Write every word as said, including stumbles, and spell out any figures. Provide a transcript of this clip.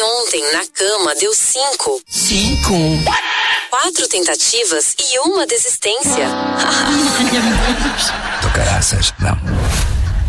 ontem, na cama, deu cinco. Cinco? Quatro tentativas e uma desistência. Do caraças, não.